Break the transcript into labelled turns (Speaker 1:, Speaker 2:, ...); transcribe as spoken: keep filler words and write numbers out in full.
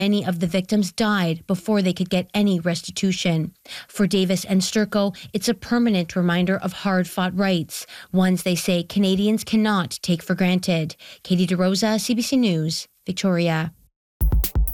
Speaker 1: Many of the victims died before they could get any restitution. For Davis and Sturco, it's a permanent reminder of hard-fought rights, ones they say Canadians cannot take for granted. Katie DeRosa, C B C News, Victoria.